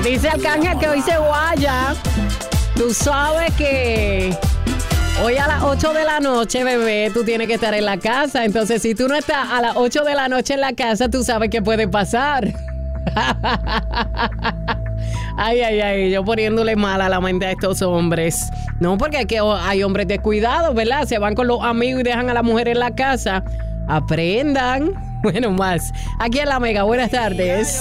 Dice Arcángel que hoy se guaya. Tú sabes que hoy a las 8 de la noche, bebé, tú tienes que estar en la casa. Entonces, si tú no estás a las 8 de la noche en la casa, tú sabes qué puede pasar. Ay, yo poniéndole mal a la mente a estos hombres. No, porque hay hombres descuidados, ¿verdad? Se van con los amigos y dejan a la mujer en la casa. Aprendan. Bueno, más. Aquí en La Mega, buenas tardes.